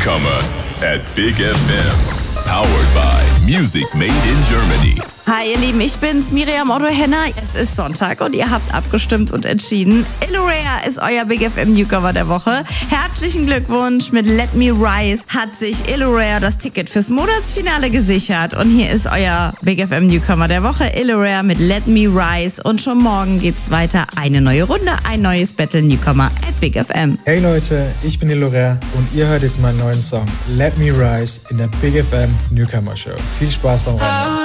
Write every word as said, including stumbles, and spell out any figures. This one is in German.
Newcomer at Big F M. Powered by Music Made in Germany. Hi ihr Lieben, ich bin's, Miriam Otto-Henner. Es ist Sonntag und ihr habt abgestimmt und entschieden. Illurea ist euer Big F M Newcomer der Woche. Herzlichen Glückwunsch, mit Let Me Rise hat sich Illurea das Ticket fürs Monatsfinale gesichert. Und hier ist euer Big F M Newcomer der Woche, Illurea mit Let Me Rise. Und schon morgen geht's weiter. Eine neue Runde, ein neues Battle Newcomer at Big F M. Hey Leute, ich bin Illurea und ihr hört jetzt meinen neuen Song Let Me Rise in der Big F M Newcomer Show. Viel Spaß beim Rennen.